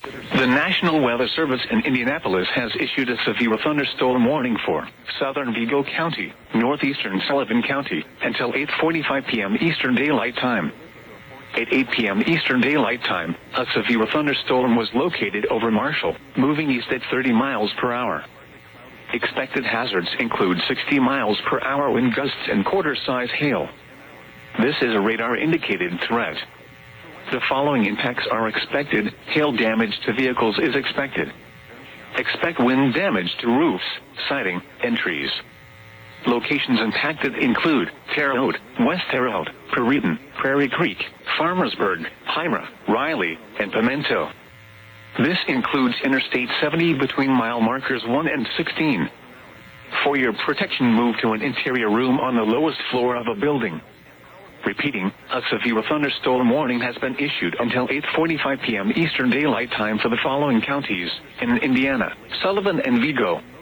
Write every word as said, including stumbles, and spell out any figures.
The National Weather Service in Indianapolis has issued a severe thunderstorm warning for southern Vigo County, northeastern Sullivan County, until eight forty-five p m Eastern Daylight Time. At eight p m Eastern Daylight Time, a severe thunderstorm was located over Marshall, moving east at thirty miles per hour. Expected hazards include sixty miles per hour wind gusts and quarter-size hail. This is a radar-indicated threat. The following impacts are expected. Hail damage to vehicles is expected. Expect wind damage to roofs, siding, and trees. Locations impacted include Terre Haute, West Terre Haute, Perryton, Prairie Creek, Farmersburg, Hymera, Riley, and Pimento. This includes Interstate seventy between mile markers one and sixteen. For your protection, move to an interior room on the lowest floor of a building. Repeating, a severe thunderstorm warning has been issued until eight forty-five p m Eastern Daylight Time for the following counties in Indiana: Sullivan and Vigo.